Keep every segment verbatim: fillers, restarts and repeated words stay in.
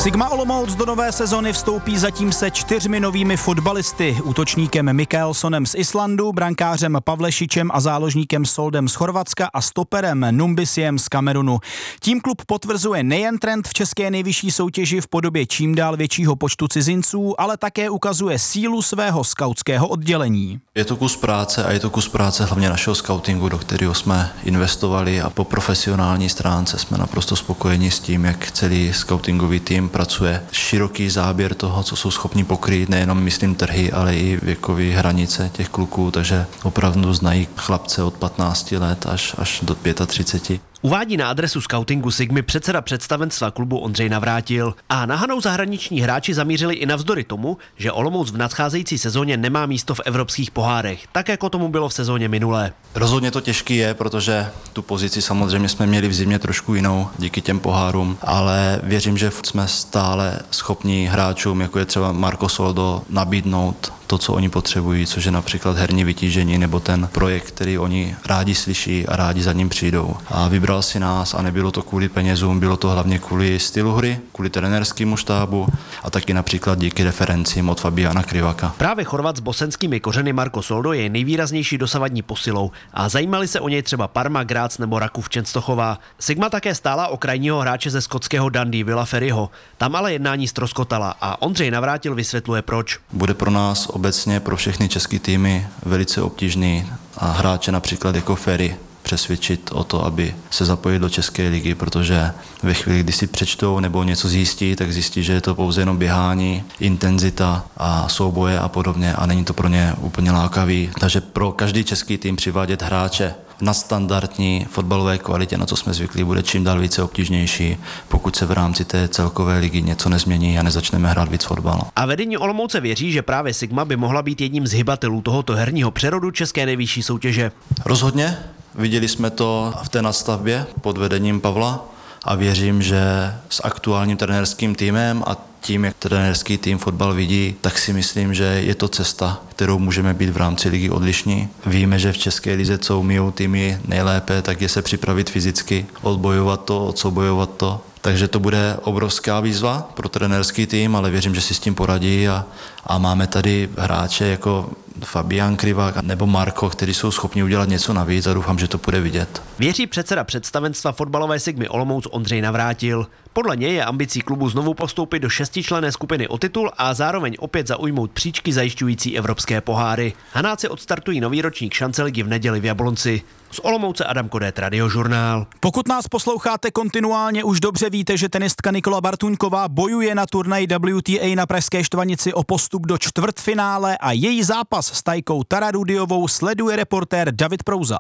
Sigma Olomouc do nové sezony vstoupí zatím se čtyřmi novými fotbalisty. Útočníkem Mikaelsonem z Islandu, brankářem Pavlešičem a záložníkem Soldem z Chorvatska a stoperem Numbisiem z Kamerunu. Tím klub potvrzuje nejen trend v české nejvyšší soutěži v podobě čím dál většího počtu cizinců, ale také ukazuje sílu svého skautského oddělení. Je to kus práce a je to kus práce hlavně našeho skautingu, do kterého jsme investovali, a po profesionální stránce jsme naprosto spokojeni s tím, jak celý skautingový tým pracuje. Široký záběr toho, co jsou schopni pokrýt, nejenom myslím trhy, ale i věkové hranice těch kluků, takže opravdu znají chlapce od patnácti let až, až do třiceti pěti. Uvádí na adresu skautingu Sigmy předseda představenstva klubu Ondřej Navrátil. A na hanou zahraniční hráči zamířili i navzdory tomu, že Olomouc v nadcházející sezóně nemá místo v evropských pohárech, tak jako tomu bylo v sezóně minulé. Rozhodně to těžký je, protože tu pozici samozřejmě jsme měli v zimě trošku jinou díky těm pohárům, ale věřím, že jsme stále schopni hráčům, jako je třeba Marco Soldo, nabídnout to, co oni potřebují, což je například herní vytížení nebo ten projekt, který oni rádi slyší a rádi za ním přijdou. A vybral si nás a nebylo to kvůli penězům, bylo to hlavně kvůli stylu hry, kvůli trenérskému štábu a taky například díky referencím od Fabiana Krivaka. Právě Chorvat s bosenskými kořeny Marco Soldo je nejvýraznější dosavadní posilou a zajímali se o něj třeba Parma, Graz nebo Rakův Częstochowa. Sigma také stála o krajního hráče ze skotského Dundee Willa Ferryho. Tam ale jednání ztroskotala a Ondřej Navrátil vysvětluje proč. Bude pro nás obecně pro všechny české týmy velice obtížný a hráče například jako Ferry přesvědčit o to, aby se zapojili do české ligy, protože ve chvíli, kdy si přečtou nebo něco zjistí, tak zjistí, že je to pouze jenom běhání, intenzita a souboje a podobně a není to pro ně úplně lákavý. Takže pro každý český tým přivádět hráče na standardní fotbalové kvalitě, na co jsme zvyklí, bude čím dál více obtížnější, pokud se v rámci té celkové ligy něco nezmění a nezačneme hrát víc fotbal. A vedení Olomouce věří, že právě Sigma by mohla být jedním z hybatelů tohoto herního přerodu české nejvyšší soutěže. Rozhodně, viděli jsme to v té nadstavbě pod vedením Pavla a věřím, že s aktuálním trenérským týmem a tím, jak trenérský tým fotbal vidí, tak si myslím, že je to cesta, kterou můžeme být v rámci ligy odlišní. Víme, že v české lize, co umí týmy nejlépe, tak je se připravit fyzicky, odbojovat to, odsoubojovat to. Takže to bude obrovská výzva pro trenérský tým, ale věřím, že si s tím poradí a, a máme tady hráče jako Fabian Krivák nebo Marko, kteří jsou schopni udělat něco navíc a doufám, že to bude vidět. Věří předseda představenstva fotbalové Sigmy Olomouc Ondřej Navrátil. Podle něj je ambicí klubu znovu postoupit do šestičlenné skupiny o titul a zároveň opět zaujmout příčky zajišťující evropské poháry. Hanáci odstartují nový ročník šance ligy v neděli v Jablonci. Z Olomouce Adam Kodét, Radiožurnál. Pokud nás posloucháte kontinuálně, už dobře víte, že tenistka Nikola Bartuňková bojuje na turnaji W T A na pražské Štvanici o postup do čtvrtfinále a její zápas s Tajkou Tararudiovou sleduje reportér David Prouza.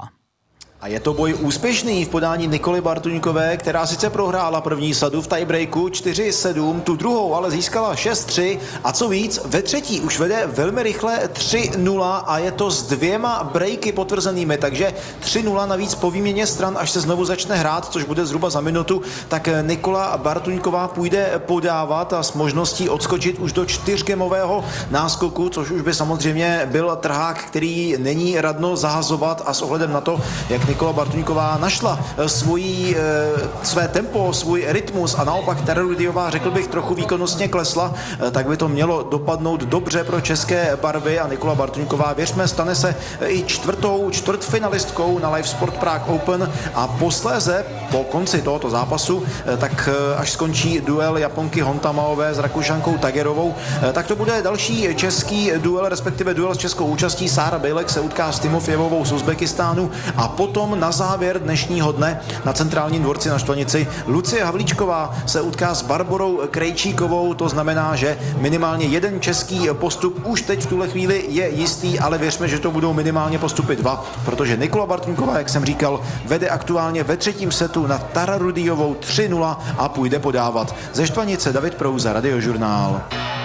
A je to boj úspěšný v podání Nikoly Bartuňkové, která sice prohrála první sadu v tiebreaku čtyři sedm, tu druhou ale získala šest tři a co víc, ve třetí už vede velmi rychle tři nula a je to s dvěma breaky potvrzenými, takže tři nula navíc po výměně stran, až se znovu začne hrát, což bude zhruba za minutu, tak Nikola Bartuňková půjde podávat a s možností odskočit už do čtyřgemového náskoku, což už by samozřejmě byl trhák, který není radno zahazovat a s ohledem na to, jak Nikola Bartuňková našla svojí, své tempo, svůj rytmus a naopak Tararudiová, řekl bych, trochu výkonnostně klesla, tak by to mělo dopadnout dobře pro české barvy a Nikola Bartuňková, věřme, stane se i čtvrtou čtvrtfinalistkou na Live Sport Prague Open a posléze po konci tohoto zápasu, tak až skončí duel Japonky Hontamaové s Rakušankou Tagerovou, tak to bude další český duel, respektive duel s českou účastí. Sára Bejlek se utká s Timofjevovou z Uzbekistánu a potom na závěr dnešního dne na centrálním dvorci na Štvanici Lucie Havlíčková se utká s Barborou Krejčíkovou, to znamená, že minimálně jeden český postup už teď v tuhle chvíli je jistý, ale věřme, že to budou minimálně postupy dva, protože Nikola Bartuňková, jak jsem říkal, vede aktuálně ve třetím setu na Tararudiovou tři nula a půjde podávat. Ze Štvanice David Prouza, Radiožurnál.